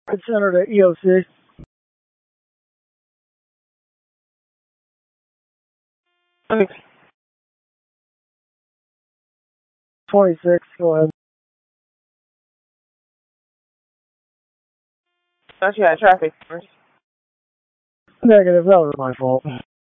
It's entered at EOC. Thanks. 26, go ahead. Thought you had traffic first. Negative, that was my fault.